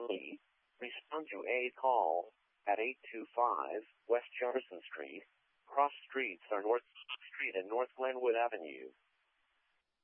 Lee. Respond to a call at 825 West Jefferson Street. Cross streets are North Street and North Glenwood Avenue.